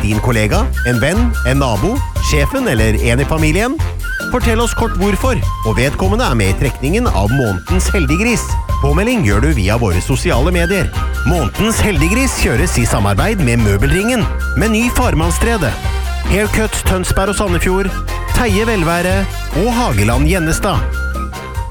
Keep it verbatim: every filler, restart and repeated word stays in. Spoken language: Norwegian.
din kollega, en venn, en nabo, sjefen eller en i familien? Fortell oss kort hvorfor, og vedkommende er med i trekningen av Månedens Heldiggris. Påmelding gjør du via våre sosiale medier. Månedens Heldiggris kjøres i samarbeid med Møbelringen, Meny Farmannstredet, Haircut Tønsberg og Sandefjord, Teie Velvære og Hageland Gjennestad.